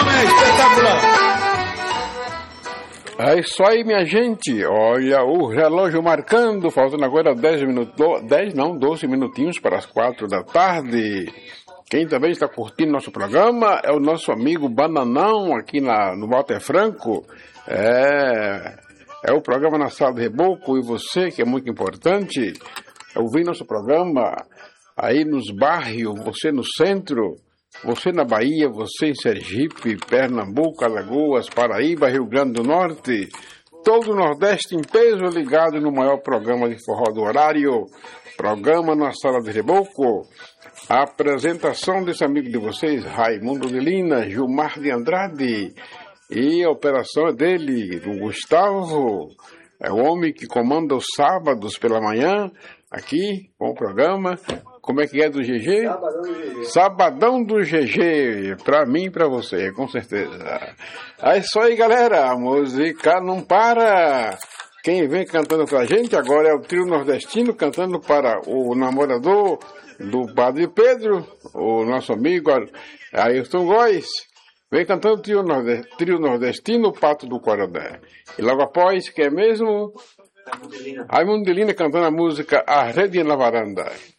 programa é espetacular. É isso aí, minha gente. Olha o relógio marcando, faltando agora 12 minutinhos para as 4 da tarde. Quem também está curtindo nosso programa é o nosso amigo Bananão, aqui no Walter Franco. É o programa Na Sala de Reboco, e você, que é muito importante, ouvir nosso programa aí nos bairros, você no centro, você na Bahia, você em Sergipe, Pernambuco, Alagoas, Paraíba, Rio Grande do Norte, todo o Nordeste em peso ligado no maior programa de forró do horário, programa Na Sala de Reboco. A apresentação desse amigo de vocês, Raimundo de Lina, Gilmar de Andrade, e a operação é dele, do Gustavo, é o homem que comanda os sábados pela manhã, aqui, com o programa. Como é que é do GG? Sabadão do GG, pra mim e pra você, com certeza. É isso aí, galera, a música não para. Quem vem cantando pra gente agora é o trio nordestino, cantando para o namorador do Padre Pedro, o nosso amigo Ayrton Góes. Vem cantando o trio nordestino, o Pato do Corodé. E logo após, que é mesmo? Raimundo de Lina cantando a música A Rede na Varanda.